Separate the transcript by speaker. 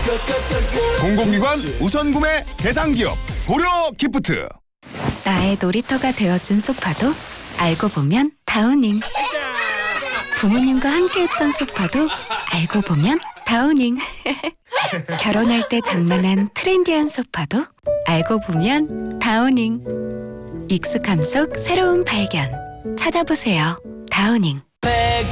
Speaker 1: 공공기관 우선구매 대상기업 고려 기프트.
Speaker 2: 나의 놀이터가 되어준 소파도 알고 보면 다우닝. 부모님과 함께했던 소파도 알고 보면 다우닝. 결혼할 때 장만한 트렌디한 소파도 알고 보면 다우닝. 익숙함 속 새로운 발견. 찾아보세요. 다우닝.